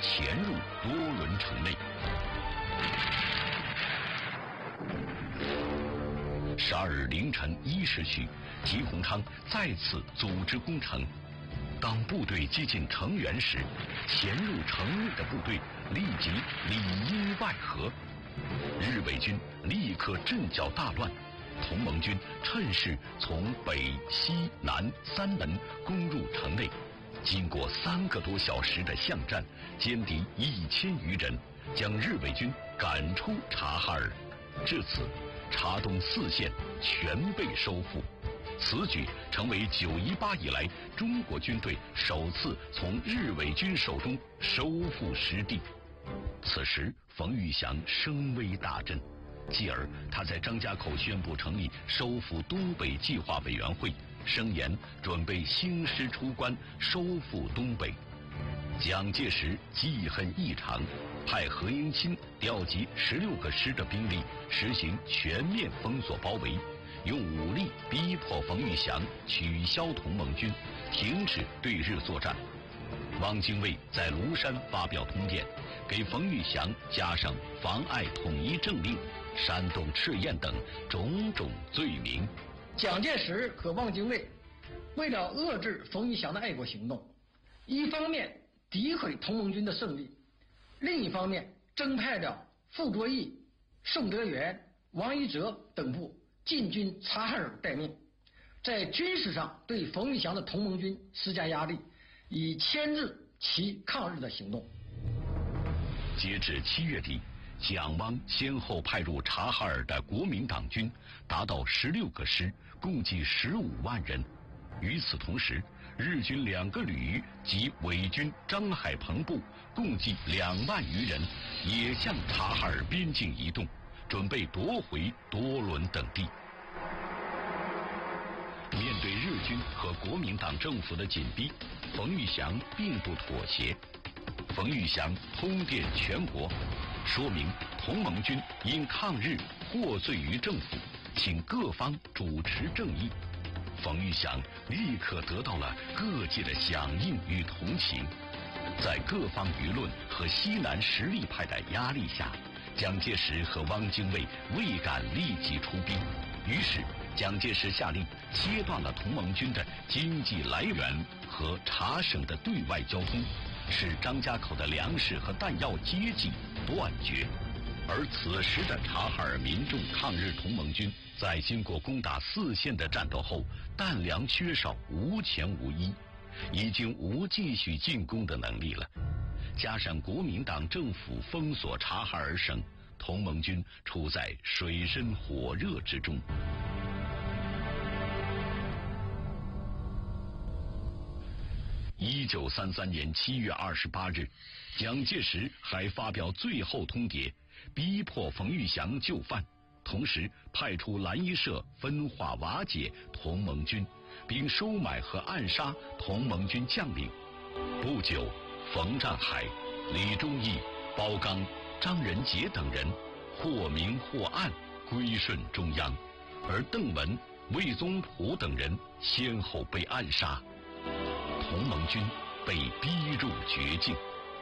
潜入多伦城内。12日凌晨1时许，吉鸿昌再次组织攻城。当部队接近城垣时，潜入城内的部队立即里应外合，日伪军立刻阵脚大乱。同盟军趁势从北、西、南3门攻入城内，经过3个多小时的巷战，歼敌1000余人，将日伪军赶出察哈尔。至此，察东4县全被收复。此举成为9·18以来中国军队首次从日伪军手中收复失地。此时，冯玉祥声威大振。继而，他在张家口宣布成立收复东北计划委员会，声言准备兴师出关，收复东北。蒋介石记恨异常，派何应钦调集16个师的兵力，实行全面封锁包围，用武力逼迫冯玉祥取消同盟军，停止对日作战。汪精卫在庐山发表通电，给冯玉祥加上妨碍统一政令、煽动赤焰等种种罪名。 蒋介石和汪精卫为了遏制冯玉祥的爱国行动，一方面诋毁同盟军的胜利，另一方面征派了傅作义、宋德元、王一哲等部进军察哈尔待命，在军事上对冯玉祥的同盟军施加压力，以牵制其抗日的行动。 截至7月底，蒋汪先后派入察哈尔的国民党军达到16个师，共计15万人。与此同时，日军2个旅及伪军张海鹏部共计2万余人，也向察哈尔边境移动，准备夺回多伦等地。面对日军和国民党政府的紧逼，冯玉祥并不妥协。冯玉祥通电全国，说明同盟军因抗日获罪于政府，请各方主持正义。冯玉祥立刻得到了各界的响应与同情。在各方舆论和西南实力派的压力下，蒋介石和汪精卫未敢立即出兵，于是蒋介石下令切断了同盟军的经济来源和察省的对外交通，使张家口的粮食和弹药接济断绝。而此时的察哈尔民众抗日同盟军在经过攻打4县的战斗后，弹粮缺少，无钱无衣，已经无继续进攻的能力了。加上国民党政府封锁察哈尔省，同盟军处在水深火热之中。1933年7月28日，蒋介石还发表最后通牒，逼迫冯玉祥就范，同时派出蓝衣社分化瓦解同盟军，并收买和暗杀同盟军将领。不久，冯占海、李忠义、包刚、张仁杰等人或明或暗归顺中央，而邓文、魏宗璞等人先后被暗杀，同盟军被逼入绝境。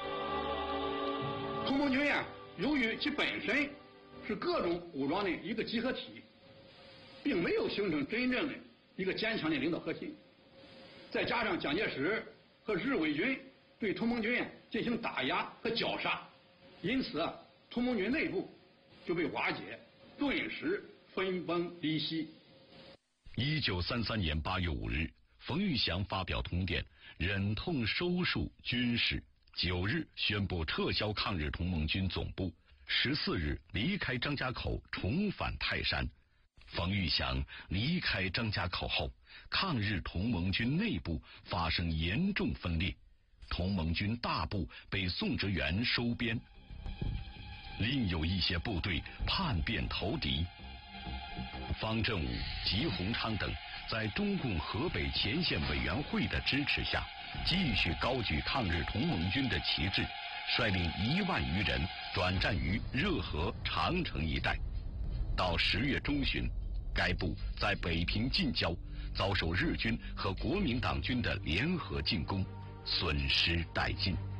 同盟军呀，由于其本身是各种武装的一个集合体，并没有形成真正的一个坚强的领导核心，再加上蒋介石和日伪军对同盟军进行打压和绞杀，因此同盟军内部就被瓦解，顿时分崩离析。 1933年8月5日，冯玉祥发表通电，忍痛收束军事。9日宣布撤销抗日同盟军总部，14日离开张家口，重返泰山。冯玉祥离开张家口后，抗日同盟军内部发生严重分裂，同盟军大部被宋哲元收编，另有一些部队叛变投敌。方振武、吉鸿昌等在中共河北前线委员会的支持下，继续高举抗日同盟军的旗帜，率领1万余人转战于热河、长城一带。到10月中旬，该部在北平近郊遭受日军和国民党军的联合进攻，损失殆尽。